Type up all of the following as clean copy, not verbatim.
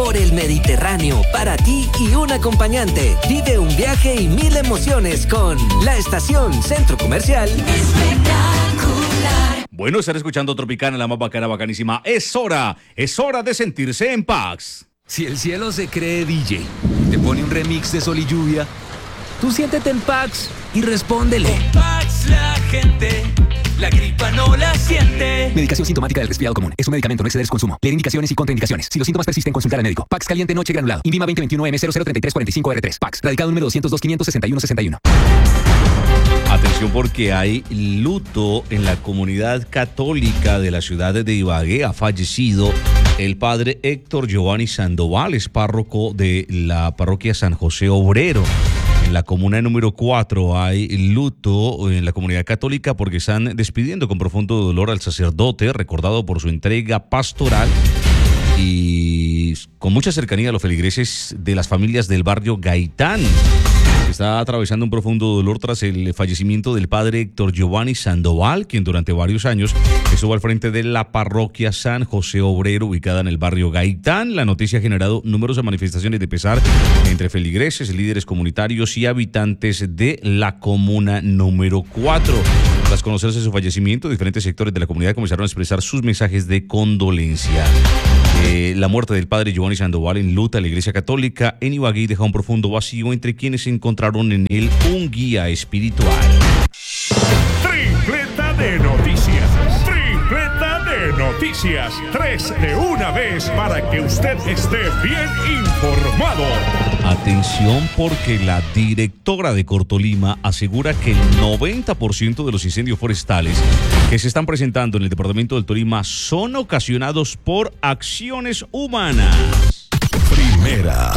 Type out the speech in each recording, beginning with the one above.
por el Mediterráneo, para ti y un acompañante. Vive un viaje y 1000 emociones con la estación Centro Comercial Espectacular. Bueno, estar escuchando Tropicana, la más bacana, bacanísima. Es hora de sentirse en Pax. Si el cielo se cree DJ, te pone un remix de Sol y Lluvia, tú siéntete en Pax y respóndele. Con Pax la gente, la gripa no la siente. Medicación sintomática del resfriado común. Es un medicamento, no exceder su consumo. Leer indicaciones y contraindicaciones. Si los síntomas persisten, consultar al médico. Pax caliente noche granulado. Invima 2021M003345R3. Pax. Radicado número 202-561-61. Atención porque hay luto en la comunidad católica de la ciudad de Ibagué. Ha fallecido el padre Héctor Giovanni Sandoval, es párroco de la parroquia San José Obrero. En la comuna número 4 hay luto en la comunidad católica porque están despidiendo con profundo dolor al sacerdote, recordado por su entrega pastoral y con mucha cercanía a los feligreses de las familias del barrio Gaitán. Está atravesando un profundo dolor tras el fallecimiento del padre Héctor Giovanni Sandoval, quien durante varios años estuvo al frente de la parroquia San José Obrero, ubicada en el barrio Gaitán. La noticia ha generado numerosas manifestaciones de pesar entre feligreses, líderes comunitarios y habitantes de la comuna número 4. Tras conocerse su fallecimiento, diferentes sectores de la comunidad comenzaron a expresar sus mensajes de condolencia. La muerte del padre Giovanni Sandoval enluta a la Iglesia Católica en Ibagué y deja un profundo vacío entre quienes encontraron en él un guía espiritual. Tripleta de noticias. Tripleta de noticias. 3 de una vez para que usted esté bien informado. Atención porque la directora de Cortolima asegura que el 90% de los incendios forestales que se están presentando en el departamento del Tolima son ocasionados por acciones humanas. Primera.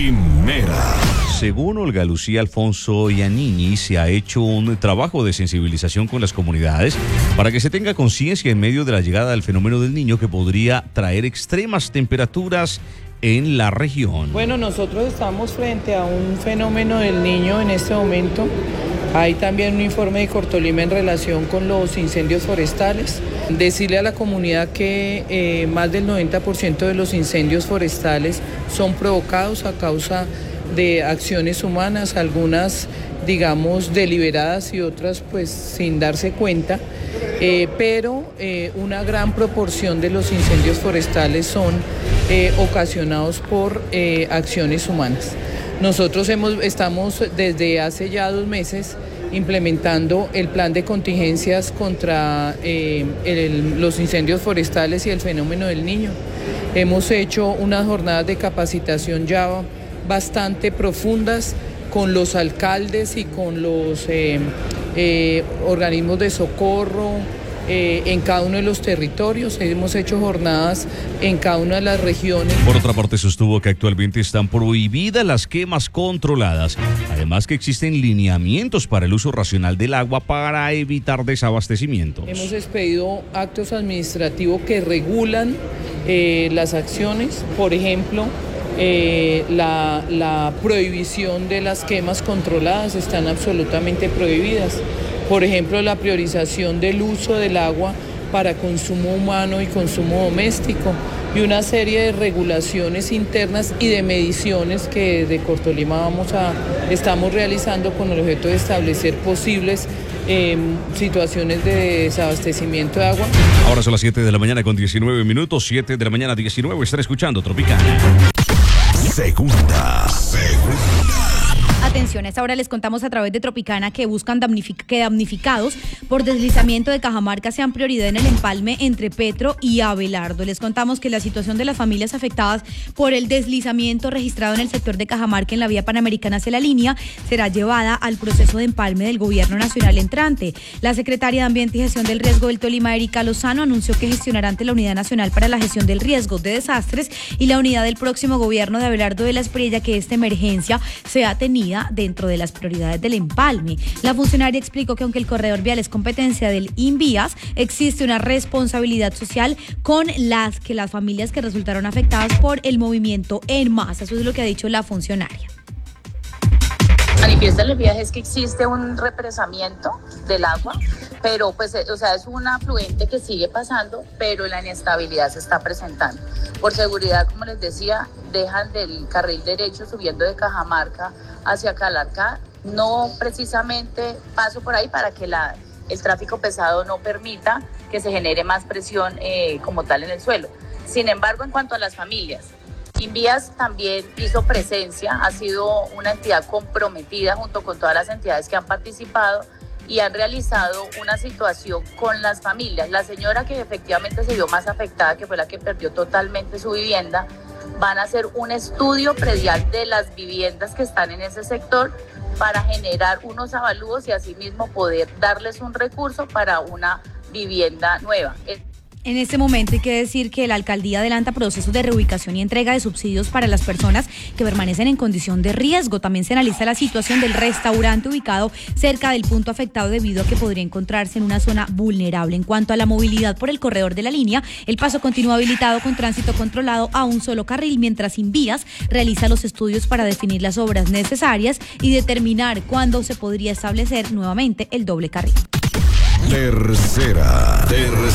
Según Olga Lucía Alfonso Iannini, se ha hecho un trabajo de sensibilización con las comunidades para que se tenga conciencia en medio de la llegada del fenómeno del Niño que podría traer extremas temperaturas en la región. Bueno, nosotros estamos frente a un fenómeno del Niño en este momento. Hay también un informe de Cortolima en relación con los incendios forestales. Decirle a la comunidad que más del 90% de los incendios forestales son provocados a causa de acciones humanas, algunas digamos deliberadas y otras pues sin darse cuenta, pero una gran proporción de los incendios forestales son ocasionados por acciones humanas. Nosotros estamos desde hace ya 2 meses implementando el plan de contingencias contra los incendios forestales y el fenómeno del Niño. Hemos hecho unas jornadas de capacitación ya bastante profundas con los alcaldes y con los organismos de socorro en cada uno de los territorios. Hemos hecho jornadas en cada una de las regiones. Por otra parte, sostuvo que actualmente están prohibidas las quemas controladas, además que existen lineamientos para el uso racional del agua para evitar desabastecimientos. Hemos expedido actos administrativos que regulan las acciones, por ejemplo, la prohibición de las quemas controladas están absolutamente prohibidas. Por ejemplo, la priorización del uso del agua para consumo humano y consumo doméstico y una serie de regulaciones internas y de mediciones que desde Cortolima estamos realizando con el objeto de establecer posibles situaciones de desabastecimiento de agua. Ahora son las 7 de la mañana con 19 minutos, 7 de la mañana 19, estar escuchando Tropicana. Segunda. Atención, a esta hora les contamos a través de Tropicana que buscan que damnificados por deslizamiento de Cajamarca sean prioridad en el empalme entre Petro y Abelardo. Les contamos que la situación de las familias afectadas por el deslizamiento registrado en el sector de Cajamarca en la vía panamericana hacia la línea será llevada al proceso de empalme del gobierno nacional entrante. La secretaria de Ambiente y Gestión del Riesgo del Tolima, Erika Lozano, anunció que gestionará ante la Unidad Nacional para la Gestión del Riesgo de Desastres y la unidad del próximo gobierno de Abelardo de la Espriella que esta emergencia sea tenida dentro de las prioridades del empalme. La funcionaria explicó que aunque el corredor vial es competencia del INVIAS, existe una responsabilidad social con las familias que resultaron afectadas por el movimiento en masa. Eso es lo que ha dicho la funcionaria. Manifiesta el viaje es que existe un represamiento del agua pero pues, o sea, es un afluente que sigue pasando, pero la inestabilidad se está presentando. Por seguridad, como les decía, dejan del carril derecho subiendo de Cajamarca hacia Calarcá, no precisamente paso por ahí para que el tráfico pesado no permita que se genere más presión como tal en el suelo. Sin embargo, en cuanto a las familias, Invías también hizo presencia, ha sido una entidad comprometida junto con todas las entidades que han participado y han realizado una situación con las familias. La señora que efectivamente se vio más afectada, que fue la que perdió totalmente su vivienda, van a hacer un estudio predial de las viviendas que están en ese sector para generar unos avalúos y asimismo poder darles un recurso para una vivienda nueva. En este momento hay que decir que la alcaldía adelanta procesos de reubicación y entrega de subsidios para las personas que permanecen en condición de riesgo. También se analiza la situación del restaurante ubicado cerca del punto afectado debido a que podría encontrarse en una zona vulnerable. En cuanto a la movilidad por el corredor de la línea, el paso continúa habilitado con tránsito controlado a un solo carril, mientras Invías realiza los estudios para definir las obras necesarias y determinar cuándo se podría establecer nuevamente el doble carril. Tercera.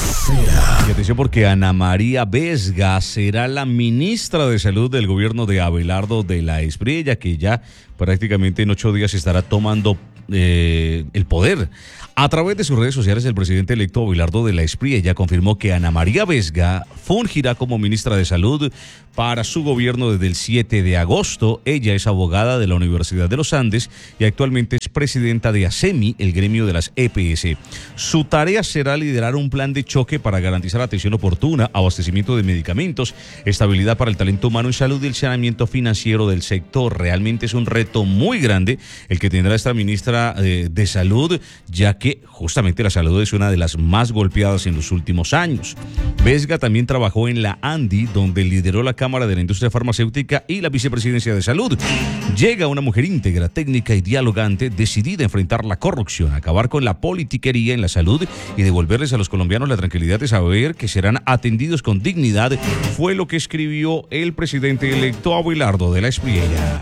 Y atención porque Ana María Vesga será la ministra de Salud del gobierno de Abelardo de la Espriella, que ya prácticamente en 8 días estará tomando el poder. A través de sus redes sociales, el presidente electo Abelardo de la Espriella confirmó que Ana María Vesga fungirá como ministra de Salud para su gobierno desde el 7 de agosto. Ella es abogada de la Universidad de los Andes y actualmente es presidenta de ASEMI, el gremio de las EPS. Su tarea será liderar un plan de choque para garantizar atención oportuna, abastecimiento de medicamentos, estabilidad para el talento humano en salud y el saneamiento financiero del sector. Realmente es un reto muy grande el que tendrá esta ministra de Salud, ya que justamente la salud es una de las más golpeadas en los últimos años. Vesga también trabajó en la ANDI, donde lideró la Cámara de la Industria Farmacéutica y la Vicepresidencia de Salud. Llega una mujer íntegra, técnica y dialogante, decidida a enfrentar la corrupción, acabar con la politiquería en la salud y devolverles a los colombianos la tranquilidad de saber que serán atendidos con dignidad, fue lo que escribió el presidente electo Abelardo de la Espriella.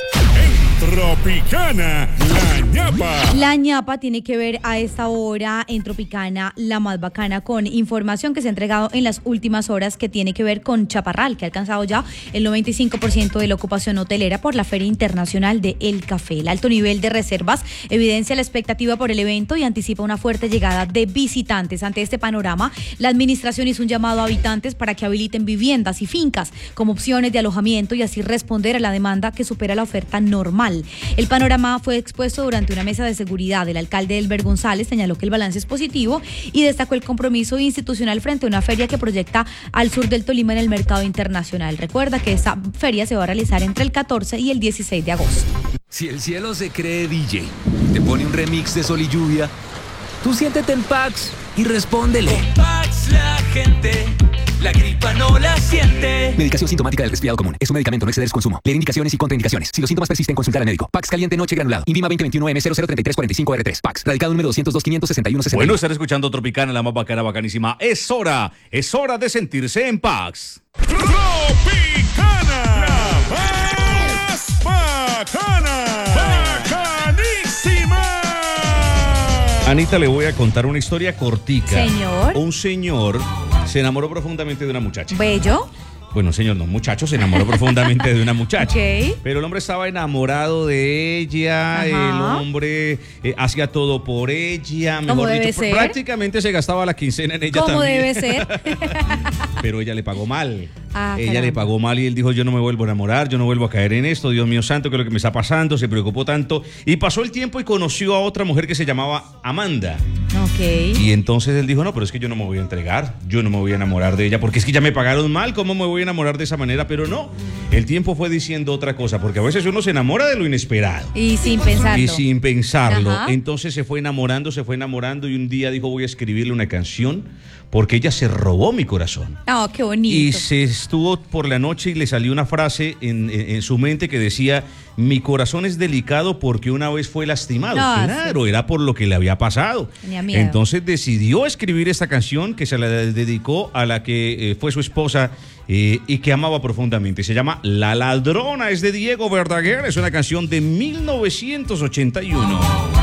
Tropicana, la ñapa. La ñapa tiene que ver a esta hora en Tropicana, la más bacana, con información que se ha entregado en las últimas horas que tiene que ver con Chaparral, que ha alcanzado ya el 95% de la ocupación hotelera por la Feria Internacional de El Café. El alto nivel de reservas evidencia la expectativa por el evento y anticipa una fuerte llegada de visitantes. Ante este panorama, la administración hizo un llamado a habitantes para que habiliten viviendas y fincas como opciones de alojamiento y así responder a la demanda que supera la oferta normal. El panorama fue expuesto durante una mesa de seguridad. El alcalde Elber González señaló que el balance es positivo y destacó el compromiso institucional frente a una feria que proyecta al sur del Tolima en el mercado internacional. Recuerda que esta feria se va a realizar entre el 14 y el 16 de agosto. Si el cielo se cree DJ, te pone un remix de Sol y Lluvia, tú siéntete en Pax y respóndele. Con Pax la gente, la gripa no la siente. Medicación sintomática del resfriado común. Es un medicamento, no exceder su consumo. Leer indicaciones y contraindicaciones. Si los síntomas persisten, consultar al médico. Pax Caliente Noche Granulado. Invima 2021M003345R3. Pax. Radicado número 202-561-60. Bueno, estar escuchando Tropicana, la más bacana, bacanísima. Es hora de sentirse en Pax. Tropicana, la más bacana, bacanísima. Anita, le voy a contar una historia cortica. Señor. Un señor se enamoró profundamente de una muchacha. Bello. Bueno, señor, no, muchacho se enamoró profundamente de una muchacha. Ok. Pero el hombre estaba enamorado de ella. Ajá. El hombre hacía todo por ella. Como Mejor debe dicho, ser. prácticamente se gastaba la quincena en ella Como también. debe ser. Pero ella le pagó mal. Ah, Ella caramba. le pagó mal y él dijo, yo no me vuelvo a enamorar, yo no vuelvo a caer en esto, Dios mío santo, ¿qué es lo que me está pasando? Se preocupó tanto y pasó el tiempo y conoció a otra mujer que se llamaba Amanda. Ok. Y entonces él dijo, no, pero es que yo no me voy a entregar, yo no me voy a enamorar de ella, porque es que ya me pagaron mal, ¿cómo me voy a enamorar de esa manera? Pero no, el tiempo fue diciendo otra cosa, porque a veces uno se enamora de lo inesperado. Y sin pensarlo. Y sin pensarlo. Ajá. Entonces se fue enamorando y un día dijo, voy a escribirle una canción porque ella se robó mi corazón. Oh, qué bonito. Y se estuvo por la noche y le salió una frase en su mente que decía, mi corazón es delicado porque una vez fue lastimado. Ah, Claro, era por lo que le había pasado. Tenía miedo. Entonces decidió escribir esta canción que se la dedicó a la que fue su esposa y que amaba profundamente. Se llama La Ladrona, es de Diego Verdaguer, es una canción de 1981.